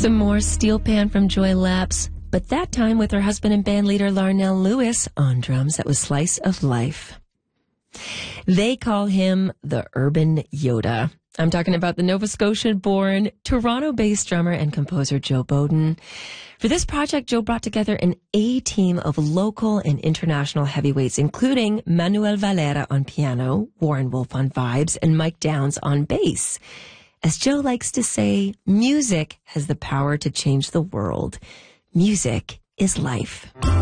Some more Steel Pan from Joy Lapps, but that time with her husband and bandleader Larnell Lewis on drums. That was Slice of Life. They call him the Urban Yoda. I'm talking about the Nova Scotia-born, Toronto-based drummer and composer Joe Bowden. For this project, Joe brought together an A-team of local and international heavyweights, including Manuel Valera on piano, Warren Wolf on vibes, and Mike Downs on bass. As Joe likes to say, music has the power to change the world. Music is life.